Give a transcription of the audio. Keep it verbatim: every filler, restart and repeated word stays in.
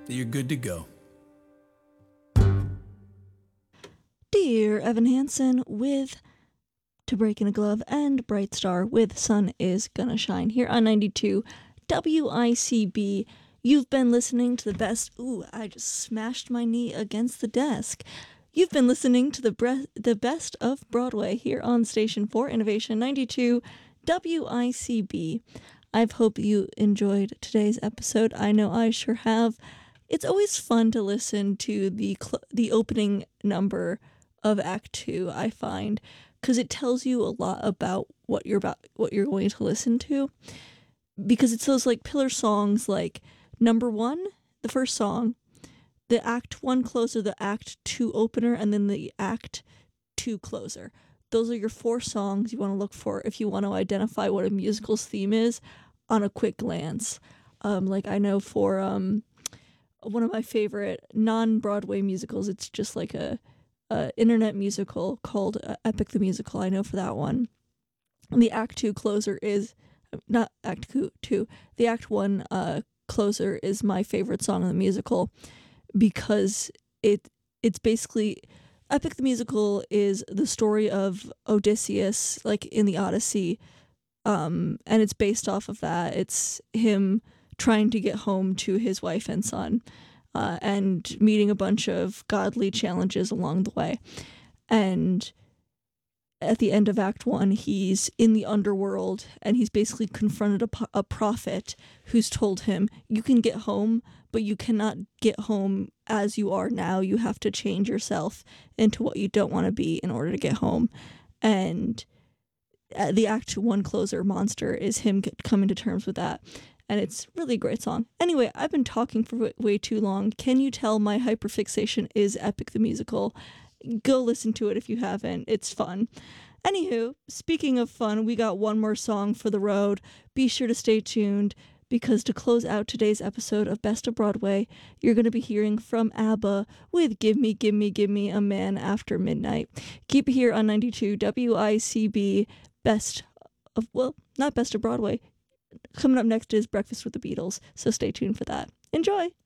You're good to go. Dear Evan Hansen with To Break in a Glove and Bright Star with Sun is Gonna Shine here on ninety-two W I C B. You've been listening to the best. Ooh, I just smashed my knee against the desk. You've been listening to the bre- the best of Broadway here on Station four Innovation ninety-two W I C B. I hope you enjoyed today's episode. I know I sure have. It's always fun to listen to the cl- the opening number of Act Two, I find, because it tells you a lot about what you're about what you're going to listen to. Because it's those like pillar songs, like number one, the first song, the Act One closer, the Act Two opener, and then the Act Two closer. Those are your four songs you want to look for if you want to identify what a musical's theme is on a quick glance. Um, like I know for um, one of my favorite non-Broadway musicals, it's just like a, a internet musical called uh, Epic the Musical. I know for that one. And the Act Two closer is not Act Two. The Act One uh, closer is my favorite song in the musical because it it's basically Epic the Musical is the story of Odysseus, like in the Odyssey, um, and it's based off of that. It's him trying to get home to his wife and son, uh, and meeting a bunch of godly challenges along the way. And at the end of Act One, he's in the underworld, and he's basically confronted a, a prophet who's told him, you can get home, but you cannot get home as you are now. You have to change yourself into what you don't want to be in order to get home. And the Act One closer, Monster, is him coming to terms with that. And it's really a great song. Anyway, I've been talking for w- way too long. Can you tell my hyperfixation is Epic the Musical? Go listen to it if you haven't. It's fun. Anywho, speaking of fun, we got one more song for the road. Be sure to stay tuned, because to close out today's episode of Best of Broadway, you're going to be hearing from ABBA with Give Me, Give Me, Give Me a Man After Midnight. Keep it here on ninety-two W I C B. Best of, well, not Best of Broadway. Coming up next is Breakfast with the Beatles, so stay tuned for that. Enjoy!